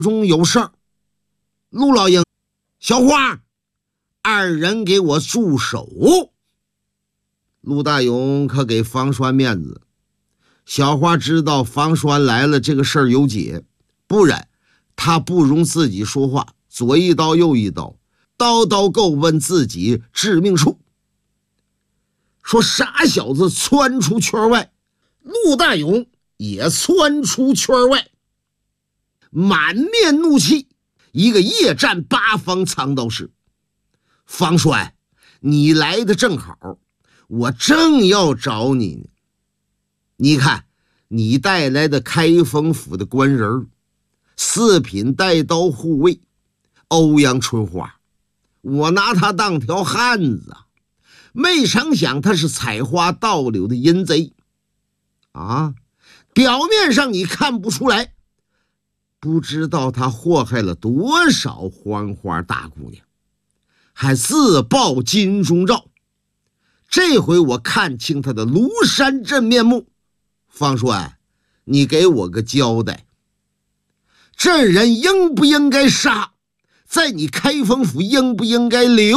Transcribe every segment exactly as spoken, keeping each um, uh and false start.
中有事儿。陆老英，小花，二人给我住手！陆大勇可给方栓面子，小花知道方栓来了，这个事儿有解，不然他不容自己说话，左一刀右一刀，刀刀够问自己致命处。说傻小子窜出圈外，陆大勇也窜出圈外，满面怒气，一个夜战八方藏刀式。方栓，你来的正好，我正要找你呢。你看你带来的开封府的官人，四品带刀护卫欧阳春花，我拿他当条汉子啊，没成想他是采花盗柳的淫贼啊！表面上你看不出来，不知道他祸害了多少黄花大姑娘，还自报金钟罩。这回我看清他的庐山真面目。方栓，你给我个交代，这人应不应该杀？在你开封府应不应该留？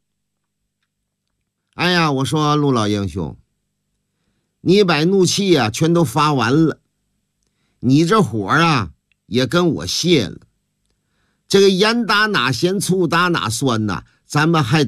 哎呀，我说陆老英雄，你把怒气啊全都发完了，你这火啊也跟我泄了。这个盐打哪咸，醋打哪酸呐、啊，咱们还